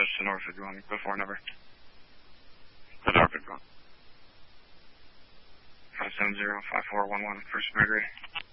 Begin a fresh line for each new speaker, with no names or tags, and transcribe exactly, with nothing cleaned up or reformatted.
Just to Norfolk one, before number. To Norfolk one. five seven zero, five four one one, First Mercury.